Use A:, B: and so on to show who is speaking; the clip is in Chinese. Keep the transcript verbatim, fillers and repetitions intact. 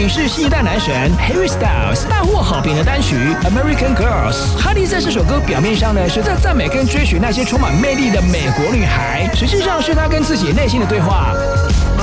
A: 是新一代男神 Harry Styles 大获好评的单曲 American Girls。哈利在这首歌表面上呢是在赞美跟追寻那些充满魅力的美国女孩，实际上是他跟自己内心的对话。